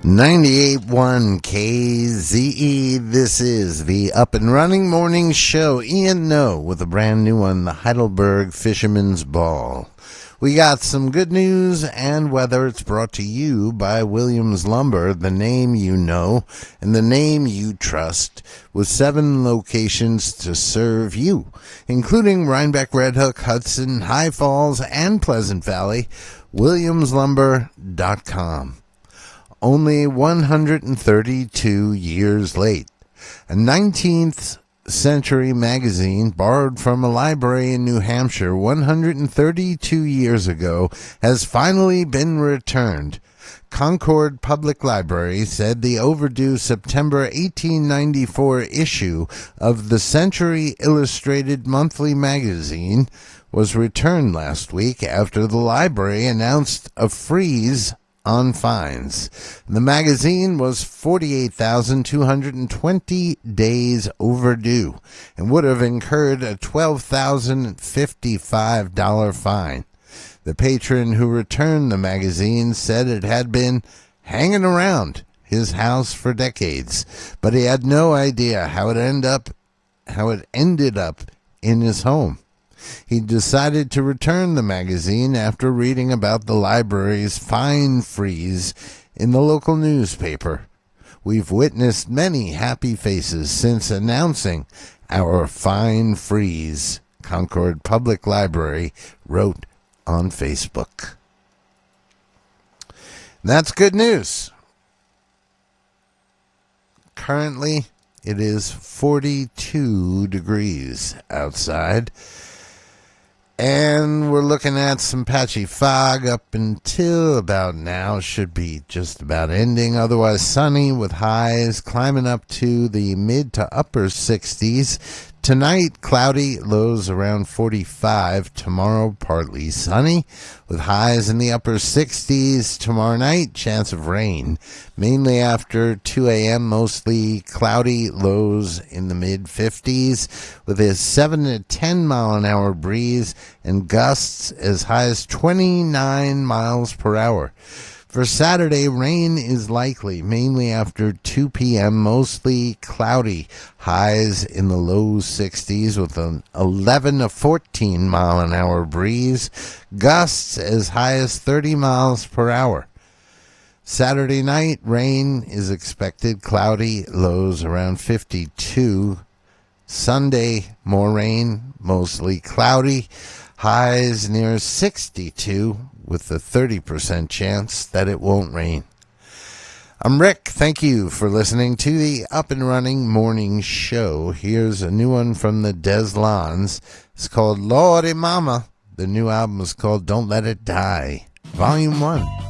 98.1 KZE. This is the Up and Running Morning Show. Ian No with a brand new one, the Heidelberg Fisherman's Ball. We got some good news and weather. It's brought to you by Williams Lumber, the name you know and the name you trust, with 7 locations to serve you, including Rhinebeck, Red Hook, Hudson, High Falls, and Pleasant Valley. WilliamsLumber.com. Only 132 years late. A 19th century magazine borrowed from a library in New Hampshire 132 years ago has finally been returned. Concord Public Library said the overdue September 1894 issue of the Century Illustrated Monthly magazine was returned last week after the library announced a freeze on fines. The magazine was 48,220 days overdue and would have incurred a $12,055 fine. The patron who returned the magazine said it had been hanging around his house for decades, but he had no idea how it ended up in his home. He decided to return the magazine after reading about the library's fine freeze in the local newspaper. We've witnessed many happy faces since announcing our fine freeze, Concord Public Library wrote on Facebook. That's good news. Currently, it is 42 degrees outside. And we're looking at some patchy fog up until about now. Should be just about ending. Otherwise sunny with highs climbing up to the mid to upper 60s. Tonight, cloudy, lows around 45. Tomorrow, partly sunny with highs in the upper 60s. Tomorrow night, chance of rain. Mainly after 2 a.m., mostly cloudy, lows in the mid-50s with a 7 to 10 mile an hour breeze and gusts as high as 29 miles per hour. For Saturday, rain is likely, mainly after 2 p.m., mostly cloudy, highs in the low 60s with an 11 to 14 mile an hour breeze, gusts as high as 30 miles per hour. Saturday night, rain is expected, cloudy, lows around 52. Sunday, more rain, mostly cloudy, highs near 62 with a 30% chance that it won't rain. I'm Rick. Thank you for listening to the Up and Running Morning Show. Here's a new one from the Des Lons. It's called Lordy Mama. The new album is called Don't Let It Die, Volume 1.